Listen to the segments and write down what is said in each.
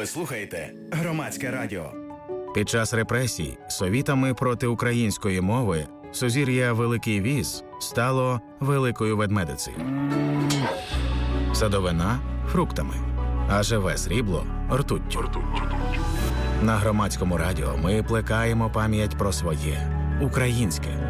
Ви слухаєте Громадське радіо. Під час репресій совітами проти української мови сузір'я Великий Віз стало Великою Ведмедицею. Садовина – фруктами, а живе срібло – ртуттю. На Громадському радіо ми плекаємо пам'ять про своє – українське.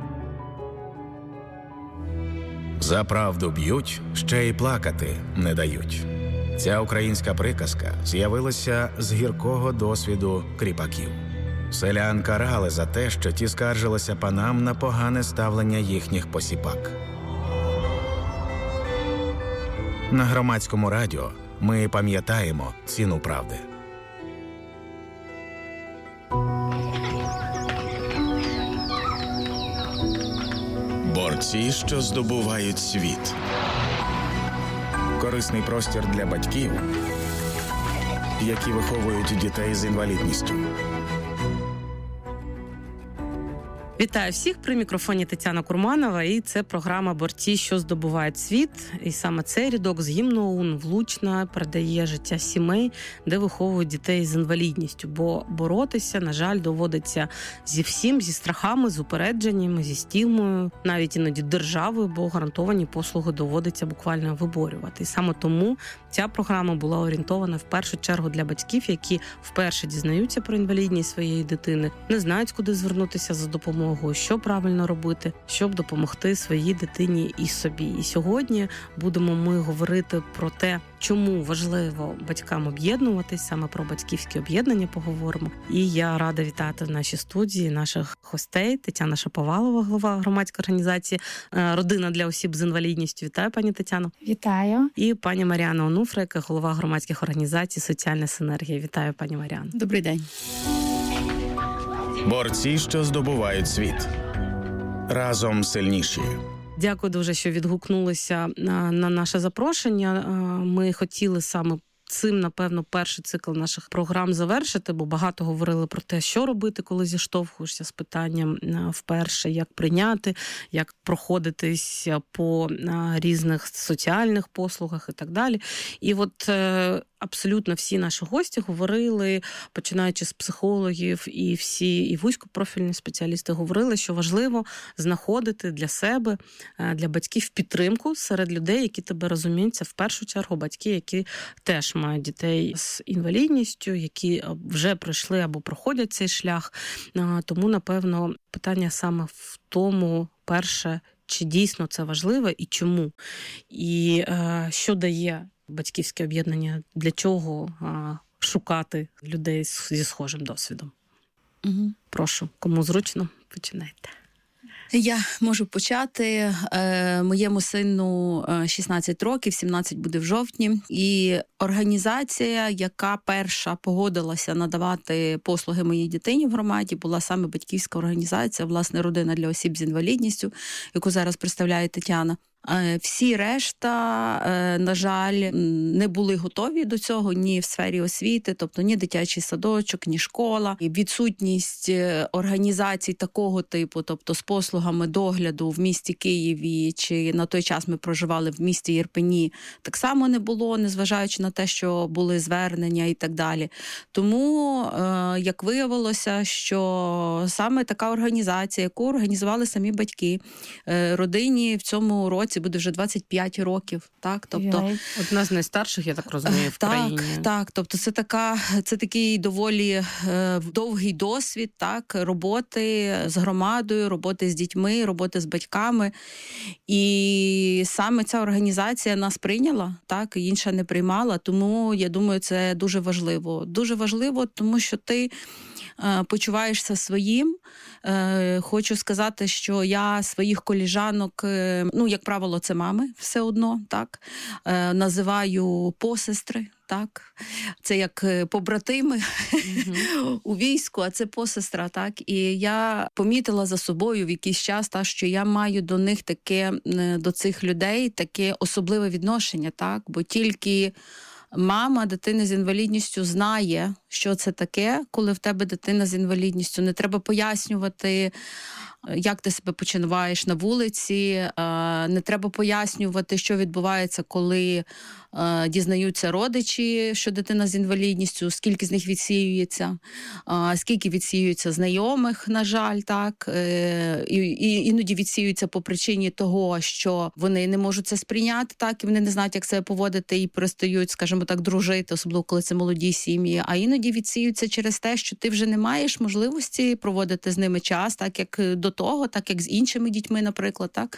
За правду б'ють, ще й плакати не дають. Ця українська приказка з'явилася з гіркого досвіду кріпаків. Селян карали за те, що ті скаржилися панам на погане ставлення їхніх посіпак. На Громадському радіо ми пам'ятаємо ціну правди. Борці, що здобувають світ. Корисний простір для батьків, які виховують дітей з інвалідністю. Вітаю всіх, при мікрофоні Тетяна Курманова, і це програма «Борці, що здобувають світ». І саме цей рядок з гімну ОУН влучно передає життя сімей, де виховують дітей з інвалідністю. Бо боротися, на жаль, доводиться зі всім, зі страхами, з упередженнями, зі стігмою, навіть іноді державою, бо гарантовані послуги доводиться буквально виборювати. І саме тому ця програма була орієнтована в першу чергу для батьків, які вперше дізнаються про інвалідність своєї дитини, не знають, куди звернутися за допомогою, що правильно робити, щоб допомогти своїй дитині і собі. І сьогодні будемо ми говорити про те, чому важливо батькам об'єднуватись, саме про батьківські об'єднання поговоримо. І я рада вітати в нашій студії наших гостей. Тетяна Шаповалова, голова громадської організації «Родина для осіб з інвалідністю». Вітаю, пані Тетяно. Вітаю. І пані Маріана Онуфрик, голова громадських організацій «Соціальна синергія». Вітаю, пані Маріано. Добрий день. Борці, що здобувають світ. Разом сильніші. Дякую дуже, що відгукнулися на наше запрошення. Ми хотіли саме цим, напевно, перший цикл наших програм завершити, бо багато говорили про те, що робити, коли зіштовхуєшся з питанням вперше, як прийняти, як проходитись по різних соціальних послугах і так далі. І от абсолютно всі наші гості говорили, починаючи з психологів, і всі, і вузькопрофільні спеціалісти говорили, що важливо знаходити для себе, для батьків підтримку серед людей, які тебе розуміють. Це в першу чергу батьки, які теж мають дітей з інвалідністю, які вже пройшли або проходять цей шлях. Тому, напевно, питання саме в тому, перше, чи дійсно це важливо і чому. І що дає батьківське об'єднання, для чого шукати людей зі схожим досвідом. Угу. Прошу, кому зручно, починайте. Я можу почати. Моєму сину 16 років, 17 буде в жовтні. І організація, яка перша погодилася надавати послуги моїй дитині в громаді, була саме батьківська організація, власне, «Родина для осіб з інвалідністю», яку зараз представляє Тетяна. Всі решта, на жаль, не були готові до цього ні в сфері освіти, тобто ні дитячий садочок, ні школа. І відсутність організацій такого типу, тобто з послугами догляду в місті Києві, чи на той час ми проживали в місті Ірпені, так само не було, незважаючи на те, що були звернення і так далі. Тому, як виявилося, що саме така організація, яку організували самі батьки, родині в цьому році буде вже 25 років, так? Тобто одна з найстарших, я так розумію, в країні. Так, тобто це такий доволі довгий досвід, так, роботи з громадою, роботи з дітьми, роботи з батьками. І саме ця організація нас прийняла, так, і інша не приймала, тому я думаю, це дуже важливо. Дуже важливо, тому що ти почуваєшся своїм. Хочу сказати, що я своїх колежанок, як правило, це мами все одно, так, називаю посестри, так, це як побратими у війську, а це посестра, так, і я помітила за собою в якийсь час, так, що я маю до них до цих людей таке особливе відношення, так, бо тільки мама дитини з інвалідністю знає, що це таке, коли в тебе дитина з інвалідністю. Не треба пояснювати, як ти себе почуваєш на вулиці, не треба пояснювати, що відбувається, коли дізнаються родичі, що дитина з інвалідністю, скільки з них відсіюється, скільки відсіюється знайомих, на жаль, так, і іноді відсіюється по причині того, що вони не можуть це сприйняти, так, і вони не знають, як себе поводити, і перестають, скажімо так, дружити, особливо коли це молоді сім'ї, а іноді відсіюються через те, що ти вже не маєш можливості проводити з ними час, так, як до того, так, як з іншими дітьми, наприклад, так.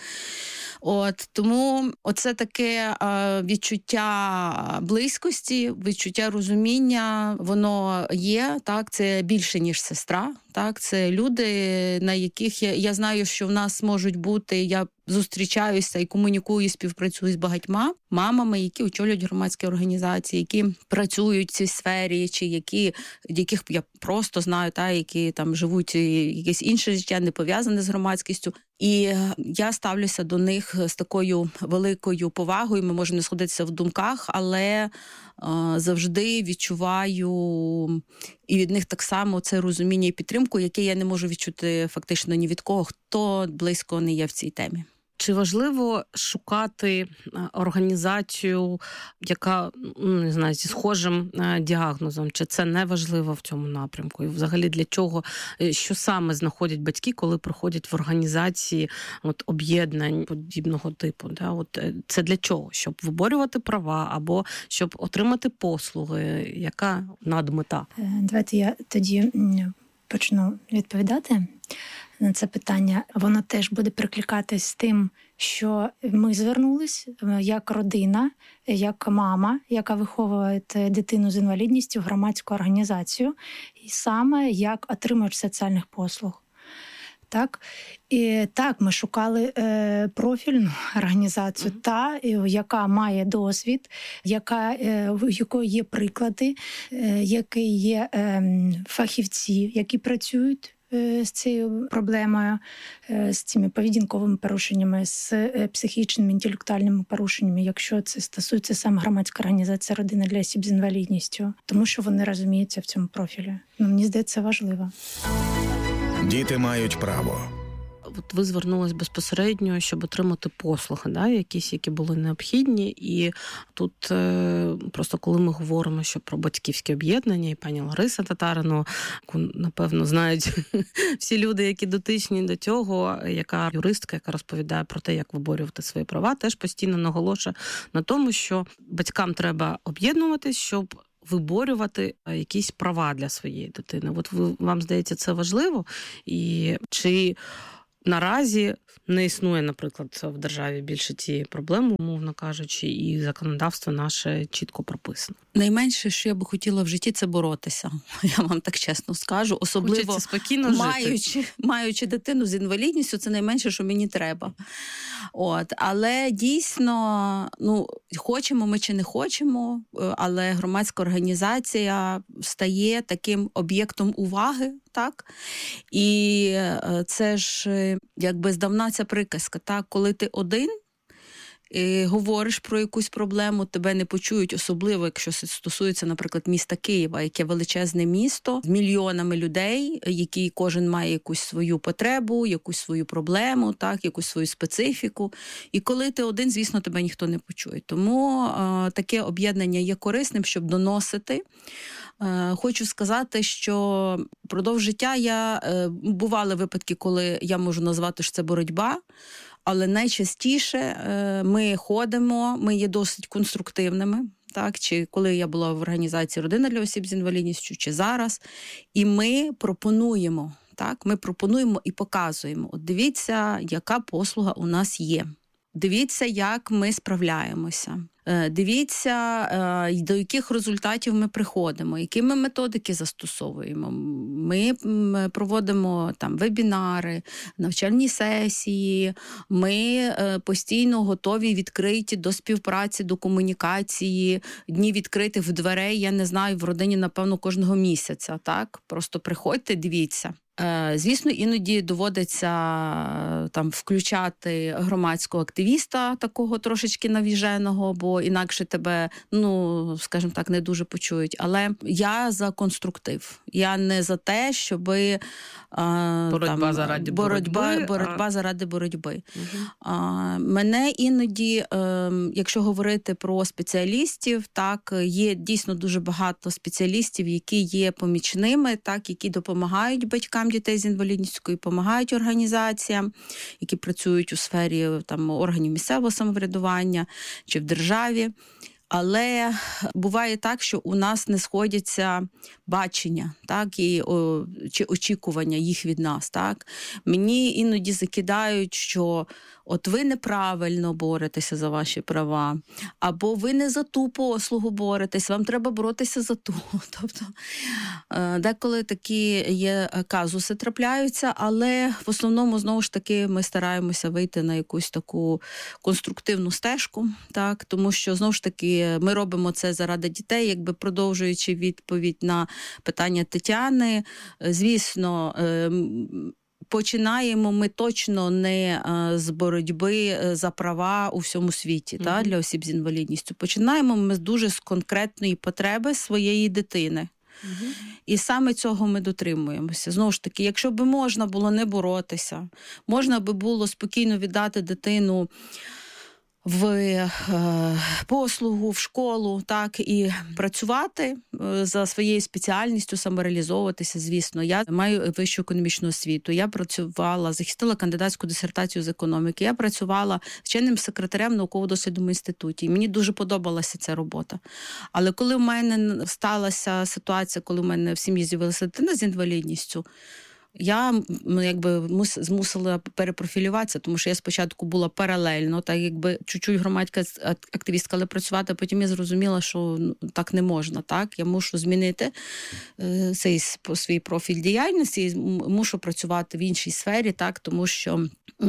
Тому оце таке відчуття близькості, відчуття розуміння, воно є, так, це більше, ніж сестра, так, це люди, на яких я знаю, що в нас можуть бути, я зустрічаюся і комунікую, співпрацюю з багатьма мамами, які очолюють громадські організації, які працюють в цій сфері, чи яких я просто знаю, та, які там живуть якесь інше життя, не пов'язане з громадськістю. І я ставлюся до них з такою великою повагою, ми можемо не сходитися в думках, але завжди відчуваю і від них так само це розуміння і підтримку, яке я не можу відчути фактично ні від кого, хто близько не є в цій темі. Чи важливо шукати організацію, яка, не знаю, зі схожим діагнозом? Чи це не важливо в цьому напрямку? І взагалі для чого, що саме знаходять батьки, коли приходять в організації об'єднань подібного типу? Да? Це для чого? Щоб виборювати права або щоб отримати послуги? Яка надмета? Давайте я тоді почну відповідати на це питання. Воно теж буде прикликатись з тим, що ми звернулись як родина, як мама, яка виховує дитину з інвалідністю в громадську організацію, і саме як отримувач соціальних послуг. Так, і так, ми шукали профільну організацію, та, яка має досвід, в якої є приклади, які є фахівці, які працюють з цією проблемою, з цими поведінковими порушеннями, з психічними, інтелектуальними порушеннями, якщо це стосується саме громадська організація «Родина для осіб з інвалідністю», тому що вони розуміються в цьому профілі. Мені здається, важливо. Діти мають право. Ви звернулись безпосередньо, щоб отримати послуги, да, якісь, які були необхідні. І тут просто коли ми говоримо що про батьківське об'єднання, і пані Лариса Татарину, яку, напевно, знають всі люди, які дотичні до цього, яка юристка, яка розповідає про те, як виборювати свої права, теж постійно наголошує на тому, що батькам треба об'єднуватись, щоб виборювати якісь права для своєї дитини. Вам здається, це важливо? І чи наразі не існує, наприклад, в державі більше цієї проблеми, умовно кажучи, і законодавство наше чітко прописано? Найменше, що я би хотіла в житті, це боротися. Я вам так чесно скажу. Особливо маючи дитину з інвалідністю, це найменше, що мені треба. Але дійсно, хочемо ми чи не хочемо, але громадська організація стає таким об'єктом уваги, так? І це ж якби здавна ця приказка, так? Коли ти один і говориш про якусь проблему, тебе не почують, особливо, якщо це стосується, наприклад, міста Києва, яке величезне місто з мільйонами людей, які кожен має якусь свою потребу, якусь свою проблему, так, якусь свою специфіку. І коли ти один, звісно, тебе ніхто не почує. Тому таке об'єднання є корисним, щоб доносити. Хочу сказати, що впродовж життя бували випадки, коли я можу назвати, що це боротьба, але найчастіше ми ходимо, ми є досить конструктивними, так, чи коли я була в організації «Родина для осіб з інвалідністю», чи зараз, і ми пропонуємо, так, ми пропонуємо і показуємо. Дивіться, яка послуга у нас є. Дивіться, як ми справляємося. Дивіться, до яких результатів ми приходимо, які ми методики застосовуємо. Ми проводимо там вебінари, навчальні сесії, ми постійно готові, відкриті до співпраці, до комунікації, дні відкритих дверей, я не знаю, в родині, напевно, кожного місяця, так? Просто приходьте, дивіться. Звісно, іноді доводиться там включати громадського активіста, такого трошечки навіженого, бо інакше тебе, скажімо так, не дуже почують. Але я за конструктив. Я не за те, щоб боротьба заради боротьби. Боротьба заради боротьби. Угу. Мене іноді, якщо говорити про спеціалістів, так, є дійсно дуже багато спеціалістів, які є помічними, так, які допомагають батькам дітей з інвалідністю, допомагають організаціям, які працюють у сфері там, органів місцевого самоврядування чи в державі. Але буває так, що у нас не сходяться бачення, так, чи очікування їх від нас. Так. Мені іноді закидають, що от ви неправильно боретеся за ваші права, або ви не за ту послугу боретесь, вам треба боротися за ту. Тобто деколи такі є казуси трапляються, але в основному, знову ж таки, ми стараємося вийти на якусь таку конструктивну стежку, так, тому що, знову ж таки, ми робимо це заради дітей, якби продовжуючи відповідь на питання Тетяни. Звісно, починаємо ми точно не з боротьби за права у всьому світі, та, для осіб з інвалідністю. Починаємо ми дуже з конкретної потреби своєї дитини. І саме цього ми дотримуємося. Знову ж таки, якщо б можна було не боротися, можна би було спокійно віддати дитину в послугу, в школу, так, і працювати за своєю спеціальністю, самореалізовуватися, звісно. Я маю вищу економічну освіту. Я працювала, захистила кандидатську дисертацію з економіки. Я працювала вченим секретарем науково-дослідному інституті. І мені дуже подобалася ця робота. Але коли в мене сталася ситуація, коли в мене в сім'ї з'явилася дитина з інвалідністю, я змусила перепрофілюватися, тому що я спочатку була паралельно, так якби чуть-чуть громадська активістка, але працювати, а потім я зрозуміла, що так не можна, так? Я мушу змінити свій профіль діяльності і мушу працювати в іншій сфері, так, тому що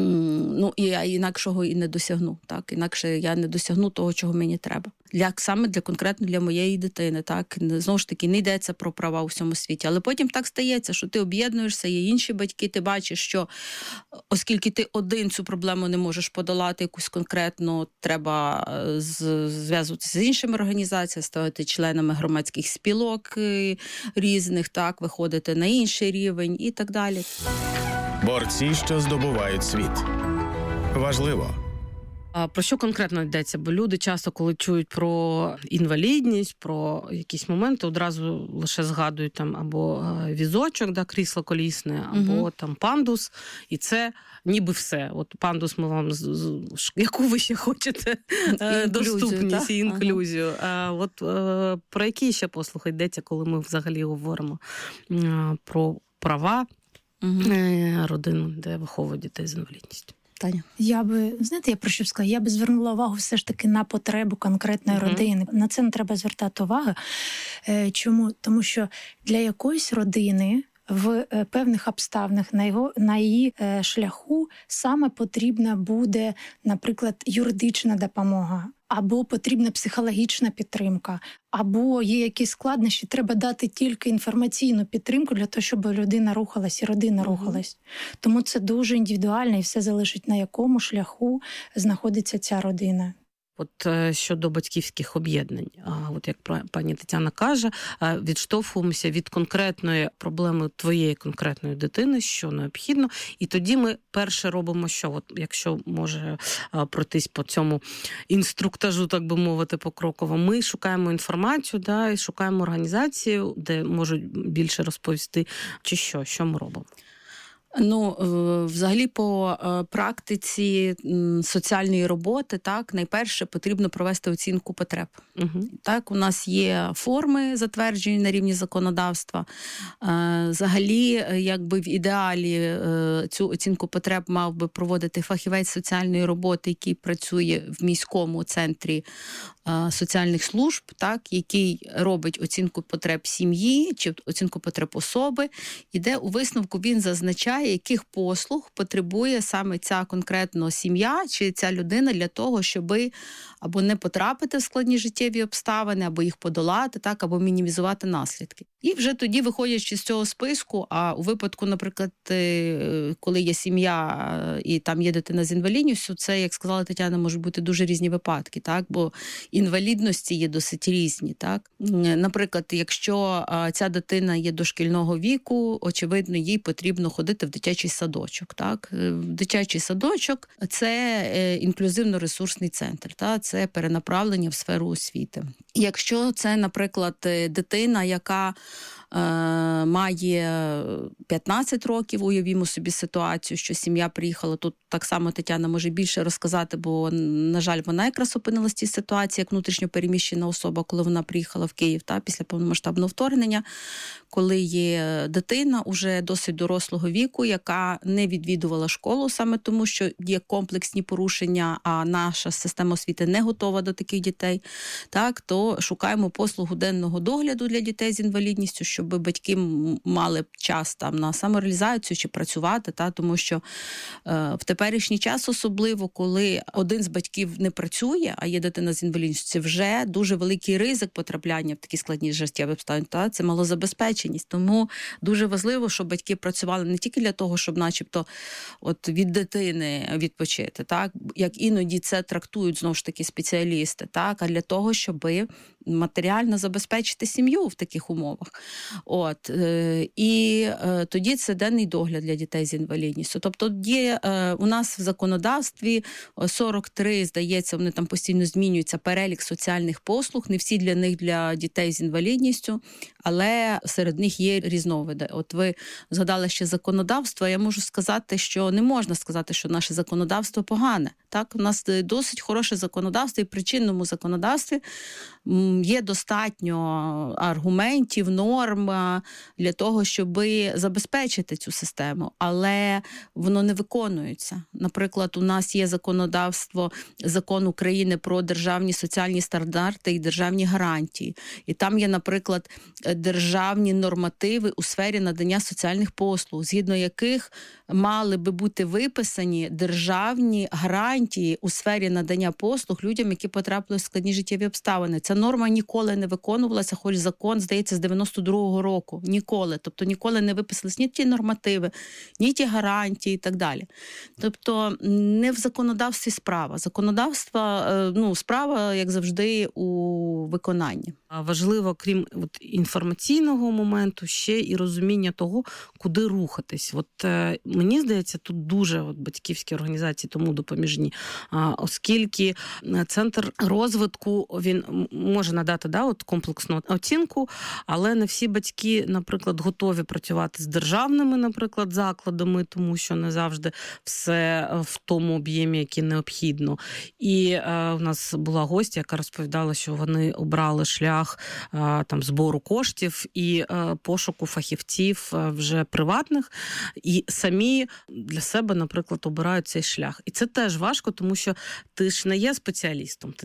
я інакшого і не досягну, так? Інакше я не досягну того, чого мені треба. Саме конкретно для моєї дитини, так? Знову ж таки, не йдеться про права у всьому світі. Але потім так стається, що ти об'єднуєшся, є інші батьки, ти бачиш, що оскільки ти один цю проблему не можеш подолати, якусь конкретно, треба зв'язуватися з іншими організаціями, ставати членами громадських спілок різних, так, виходити на інший рівень і так далі. Борці, що здобувають світ. Важливо. А про що конкретно йдеться? Бо люди часто, коли чують про інвалідність, про якісь моменти, одразу лише згадують там або візочок, да, крісло колісне, або там пандус, і це ніби все. От пандус ми вам, яку ви ще хочете, доступність і інклюзію. От про які ще послуги йдеться, коли ми взагалі говоримо про права родину, де виховують дітей з інвалідністю? Таня. Я про що сказала? Я би звернула увагу все ж таки на потребу конкретної родини. На це не треба звертати увагу. Чому? Тому що для якоїсь родини в певних обставинах на її шляху саме потрібна буде, наприклад, юридична допомога, або потрібна психологічна підтримка, або є якісь складнощі, треба дати тільки інформаційну підтримку для того, щоб людина рухалась і родина рухалась. Тому це дуже індивідуально і все залежить, на якому шляху знаходиться ця родина. От щодо батьківських об'єднань, от як пані Тетяна каже, відштовхуємося від конкретної проблеми твоєї конкретної дитини, що необхідно, і тоді ми перше робимо що? От якщо може пройтись по цьому інструктажу, так би мовити, покроково, ми шукаємо інформацію, да, і шукаємо організацію, де можуть більше розповісти, чи що ми робимо. Взагалі по практиці соціальної роботи, так, найперше потрібно провести оцінку потреб. Так, у нас є форми, затверджені на рівні законодавства. Взагалі, якби в ідеалі цю оцінку потреб мав би проводити фахівець соціальної роботи, який працює в міському центрі соціальних служб, так, який робить оцінку потреб сім'ї чи оцінку потреб особи, і де у висновку він зазначає, визначає, яких послуг потребує саме ця конкретно сім'я чи ця людина для того, щоб або не потрапити в складні життєві обставини, або їх подолати, так, або мінімізувати наслідки. І вже тоді, виходячи з цього списку, а у випадку, наприклад, коли є сім'я і там є дитина з інвалідністю, це, як сказала Тетяна, можуть бути дуже різні випадки, так, бо інвалідності є досить різні. Так. Наприклад, якщо ця дитина є дошкільного віку, очевидно, їй потрібно ходити в дитячий садочок. Так. Дитячий садочок – це інклюзивно-ресурсний центр, так, це перенаправлення в сферу освіти. Якщо це, наприклад, дитина, яка має 15 років, уявімо собі ситуацію, що сім'я приїхала, тут так само Тетяна може більше розказати, бо, на жаль, вона якраз опинилась в цій ситуації, як внутрішньо переміщена особа, коли вона приїхала в Київ, після повномасштабного вторгнення, коли є дитина уже досить дорослого віку, яка не відвідувала школу саме тому, що є комплексні порушення, а наша система освіти не готова до таких дітей, так, то шукаємо послугу денного догляду для дітей з інвалідністю, щоб батьки мали час там на самореалізацію чи працювати, тому що в теперішній час особливо, коли один з батьків не працює, а є дитина з інвалідністю, це вже дуже великий ризик потрапляння в такі складні життєві обставини, це малозабезпеченість. Тому дуже важливо, щоб батьки працювали не тільки для того, щоб начебто від дитини відпочити, так, як іноді це трактують знову ж таки спеціалісти, так, а для того, щоб матеріально забезпечити сім'ю в таких умовах. І тоді це денний догляд для дітей з інвалідністю. Тобто є у нас в законодавстві 43, здається, вони там постійно змінюються, перелік соціальних послуг, не всі для них для дітей з інвалідністю, але серед них є різновиди. Ви згадали ще законодавство, я можу сказати, що не можна сказати, що наше законодавство погане. Так, у нас досить хороше законодавство, і при чинному законодавстві є достатньо аргументів, норм для того, щоб забезпечити цю систему, але воно не виконується. Наприклад, у нас є законодавство, закон України про державні соціальні стандарти і державні гарантії. І там є, наприклад, державні нормативи у сфері надання соціальних послуг, згідно яких мали би бути виписані державні гарантії у сфері надання послуг людям, які потрапили в складні життєві обставини. Ця норма ніколи не виконувалася, хоч закон, здається, з 92-го року. Ніколи. Тобто ніколи не виписались ні ті нормативи, ні ті гарантії і так далі. Тобто не в законодавстві справа. Законодавство, справа, як завжди, у виконанні. Важливо, крім інформаційного моменту, ще і розуміння того, куди рухатись. Мені здається, тут дуже батьківські організації тому допоміжні, оскільки центр розвитку, він може надати комплексну оцінку, але не всі батьки, наприклад, готові працювати з державними, наприклад, закладами, тому що не завжди все в тому об'ємі, який необхідно. І у нас була гостя, яка розповідала, що вони обрали шлях збору коштів і пошуку фахівців вже приватних, і самі для себе, наприклад, обирають цей шлях. І це теж важко, тому що ти ж не є спеціалістом,